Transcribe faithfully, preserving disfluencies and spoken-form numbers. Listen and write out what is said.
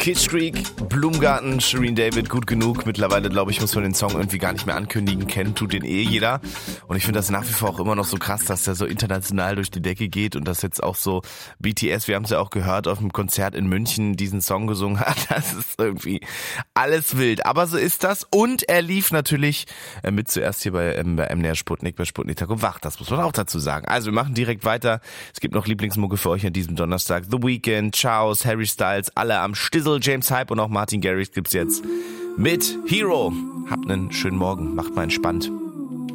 Kiss Creek, Blumengarten, Shireen David, gut genug. Mittlerweile, glaube ich, muss man den Song irgendwie gar nicht mehr ankündigen. Kennen tut den eh jeder. Und ich finde das nach wie vor auch immer noch so krass, dass der so international durch die Decke geht und dass jetzt auch so B T S, wir haben es ja auch gehört, auf dem Konzert in München diesen Song gesungen hat. Das ist irgendwie alles wild. Aber so ist das. Und er lief natürlich äh, mit zuerst hier bei, ähm, bei M D R Sputnik, bei Sputnik Tag und Wach. Das muss man auch dazu sagen. Also wir machen direkt weiter. Es gibt noch Lieblingsmucke für euch an diesem Donnerstag. The Weeknd, Chaos, Harry Styles, alle am Stissel. James Hype und auch Martin Garrix gibt's jetzt mit Hero. Habt einen schönen Morgen, macht mal entspannt.